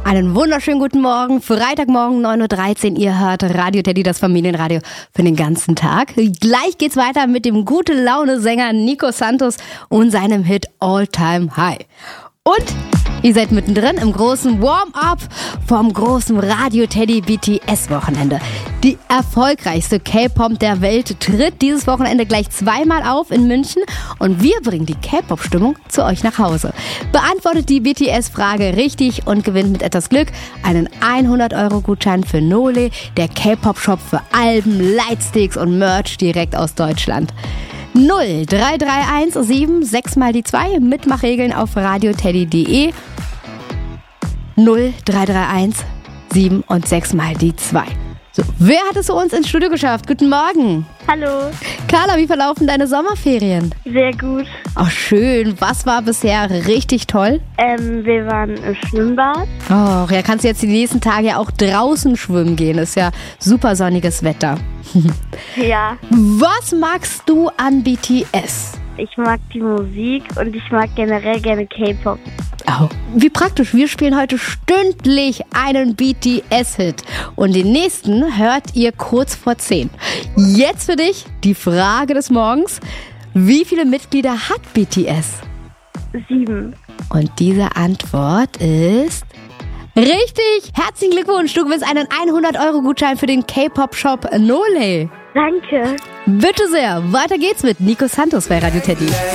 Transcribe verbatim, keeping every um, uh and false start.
Einen wunderschönen guten Morgen. Freitagmorgen neun Uhr dreizehn. Ihr hört Radio Teddy, das Familienradio für den ganzen Tag. Gleich geht's weiter mit dem Gute-Laune-Sänger Nico Santos und seinem Hit All Time High. Und ihr seid mittendrin im großen Warm-up vom großen Radio Teddy B T S-Wochenende. Die erfolgreichste K-Pop der Welt tritt dieses Wochenende gleich zweimal auf in München und wir bringen die K-Pop-Stimmung zu euch nach Hause. Beantwortet die B T S-Frage richtig und gewinnt mit etwas Glück einen hundert Euro Gutschein für Nole, der K-Pop-Shop für Alben, Lightsticks und Merch direkt aus Deutschland. null drei drei eins sieben sechs mal die zwei. Mitmachregeln auf radioteddy punkt de. null drei drei eins sieben und sechs mal die zwei. So, wer hat es zu uns ins Studio geschafft? Guten Morgen. Hallo. Carla, wie verlaufen deine Sommerferien? Sehr gut. Ach, schön. Was war bisher richtig toll? Ähm, wir waren im Schwimmbad. Oh, ja, kannst du jetzt die nächsten Tage ja auch draußen schwimmen gehen. Ist ja super sonniges Wetter. Ja. Was magst du an B T S? Ich mag die Musik und ich mag generell gerne K-Pop. Oh, wie praktisch. Wir spielen heute stündlich einen B T S-Hit. Und den nächsten hört ihr kurz vor zehn. Jetzt für dich die Frage des Morgens. Wie viele Mitglieder hat B T S? Sieben. Und diese Antwort ist richtig. Herzlichen Glückwunsch. Du gewinnst einen hundert Euro Gutschein für den K-Pop-Shop Nole. Danke. Bitte sehr. Weiter geht's mit Nico Santos bei Radio Teddy.